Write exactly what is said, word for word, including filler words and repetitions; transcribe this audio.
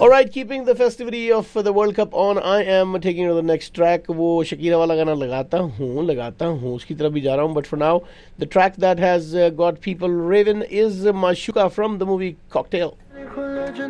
Alright, keeping the festivity of the World Cup on, I am taking to the next track. वो Shakira वाला गाना लगाता हूँ लगाता हूँ उसकी तरफ भी जा रहा हूँ. But for now, the track that has uh, got people raving is Mashuka from the movie Cocktail.